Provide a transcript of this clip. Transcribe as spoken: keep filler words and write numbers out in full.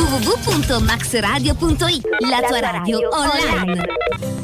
w w w punto max radio punto i, la tua radio online.